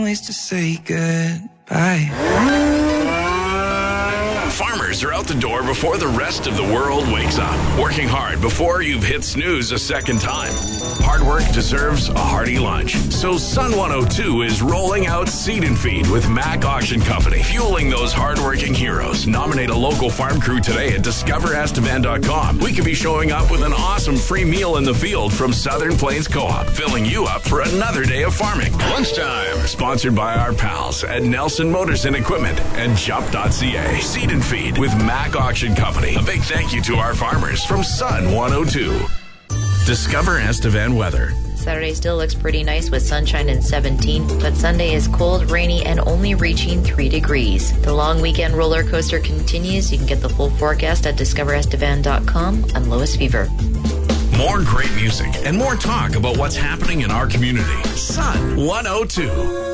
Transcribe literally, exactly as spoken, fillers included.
Ways to say goodbye. Farmers are out the door before the rest of the world wakes up, working hard before you've hit snooze a second time. Hard work deserves a hearty lunch. So Sun one oh two is rolling out Seed and Feed with Mac Auction Company, fueling those hardworking heroes. Nominate a local farm crew today at discover estevan dot com. We could be showing up with an awesome free meal in the field from Southern Plains Co-op, filling you up for another day of farming. Lunchtime, sponsored by our pals at Nelson Motors and Equipment and jump dot c a. Seed and Feed with Mac Auction Company. A big thank you to our farmers from Sun one oh two. Discover Estevan weather. Saturday still looks pretty nice with sunshine and seventeen, but Sunday is cold, rainy, and only reaching three degrees. The long weekend roller coaster continues. You can get the full forecast at discover estevan dot com. I'm Lois Fever. More great music and more talk about what's happening in our community. Sun one oh two.